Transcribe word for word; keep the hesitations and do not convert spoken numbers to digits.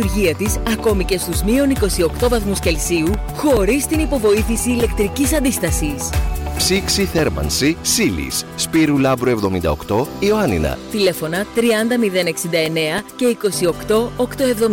λειτουργία της ακόμη και στους μείον είκοσι οκτώ βαθμούς Κελσίου, χωρίς την υποβοήθηση ηλεκτρικής αντίστασης. Ψήξη θέρμανση Σίλις, Σπύρου Λάμπρου εβδομήντα οκτώ, Ιωάννινα. Τηλέφωνα τριάντα μηδέν εξήντα εννέα και είκοσι οκτώ οκτακόσια εβδομήντα.